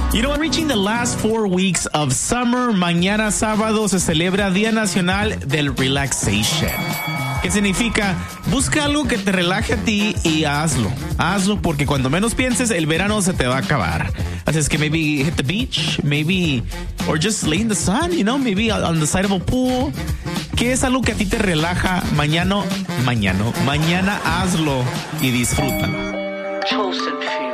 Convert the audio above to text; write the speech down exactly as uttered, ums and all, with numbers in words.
You know, reaching the last four weeks of summer, mañana sábado se celebra Día Nacional del Relaxation. ¿Qué significa? Busca algo que te relaje a ti y hazlo. Hazlo porque cuando menos pienses, el verano se te va a acabar. Así es que maybe hit the beach, maybe, or just lay in the sun, you know, maybe on the side of a pool. ¿Qué es algo que a ti te relaja? Mañana, mañana, mañana hazlo y disfrútalo. Chosen.